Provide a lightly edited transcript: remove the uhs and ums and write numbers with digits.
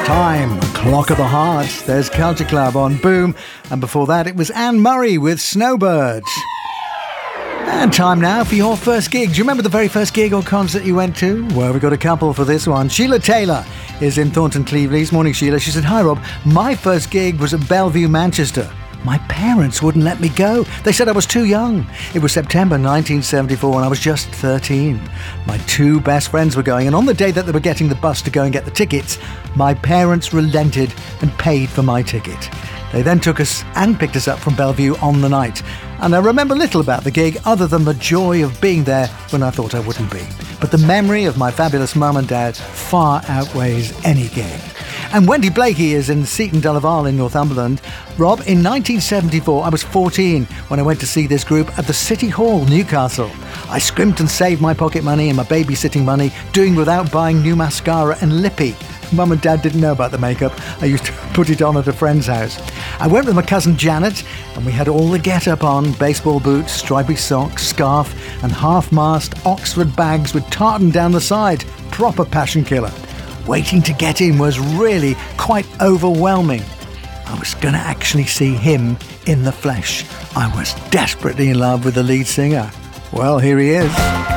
Time, Clock of the Heart. There's Culture Club on Boom. And before that, it was Anne Murray with Snowbirds. And time now for your first gig. Do you remember the very first gig or concert you went to? Well, we've got a couple for this one. Sheila Taylor is in Thornton Cleveleys. Morning, Sheila. She said, "Hi, Rob. My first gig was at Bellevue, Manchester. My parents wouldn't let me go. They said I was too young. It was September 1974 and I was just 13. My two best friends were going, and on the day that they were getting the bus to go and get the tickets, my parents relented and paid for my ticket. They then took us and picked us up from Bellevue on the night. And I remember little about the gig other than the joy of being there when I thought I wouldn't be. But the memory of my fabulous mum and dad far outweighs any gig." And Wendy Blakey is in Seaton Delaval in Northumberland. "Rob, in 1974, I was 14 when I went to see this group at the City Hall, Newcastle. I scrimped and saved my pocket money and my babysitting money, doing without buying new mascara and lippy. Mum and Dad didn't know about the makeup. I used to put it on at a friend's house. I went with my cousin Janet, and we had all the get-up on: baseball boots, stripy socks, scarf, and half-mast Oxford bags with tartan down the side. Proper passion killer. Waiting to get in was really quite overwhelming. I was going to actually see him in the flesh. I was desperately in love with the lead singer. Well, here he is."